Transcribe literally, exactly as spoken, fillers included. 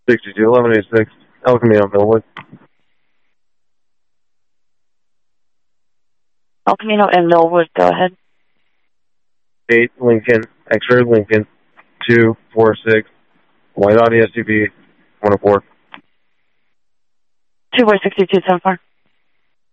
sixty-two, eleven eighty-six, El Camino, Millwood. El Camino and Millwood, go ahead. eight, Lincoln, X-ray Lincoln, two four six, White Audi S U V, one oh four. two four six two seven four.